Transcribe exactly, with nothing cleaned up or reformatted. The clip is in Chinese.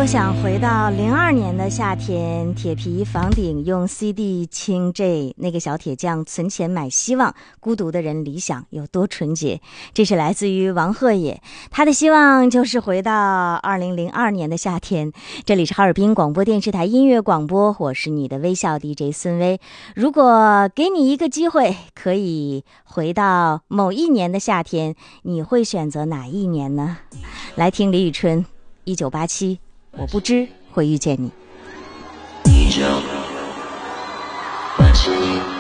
多想回到零二年的夏天，铁皮房顶用 C D 清 J， 那个小铁匠存钱买希望，孤独的人理想有多纯洁。这是来自于王鹤野，他的希望就是回到二零零二年的夏天。这里是哈尔滨广播电视台音乐广播，我是你的微笑 D J 孙薇。如果给你一个机会，可以回到某一年的夏天，你会选择哪一年呢？来听李宇春一九八七，我不知会遇见你。 一九八七